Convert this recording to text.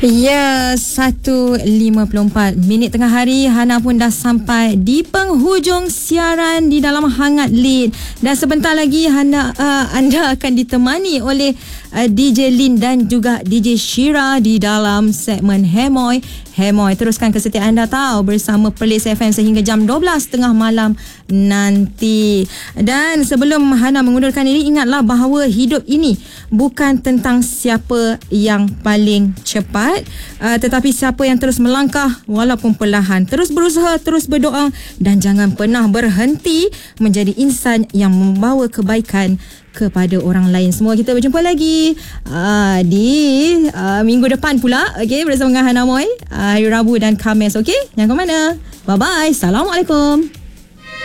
Ya, 1.54 minit tengah hari. Hana pun dah sampai di penghujung siaran di dalam Hangat Lead. Dan sebentar lagi anda akan ditemani oleh DJ Lin dan juga DJ Shira di dalam segmen Hemoy. Teruskan kesetiaan anda tahu bersama Perlis FM sehingga jam 12 tengah malam nanti. Dan sebelum Hana mengundurkan diri, ingatlah bahawa hidup ini bukan tentang siapa yang paling cepat, tetapi siapa yang terus melangkah walaupun perlahan, terus berusaha, terus berdoa dan jangan pernah berhenti menjadi insan yang membawa kebaikan kepada orang lain. Semua kita berjumpa lagi di minggu depan pula, okey, bersama dengan Hana Moy, hari Rabu dan Khamis, okey? Jangan ke mana. Bye bye. Assalamualaikum.